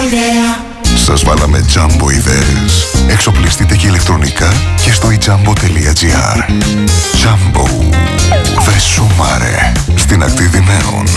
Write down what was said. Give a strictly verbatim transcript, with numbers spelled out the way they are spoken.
ιδέα. Σας βάλαμε Jumbo ιδέες. Εξοπλιστείτε και ηλεκτρονικά και στο e jumbo τελεία gr. Jumbo.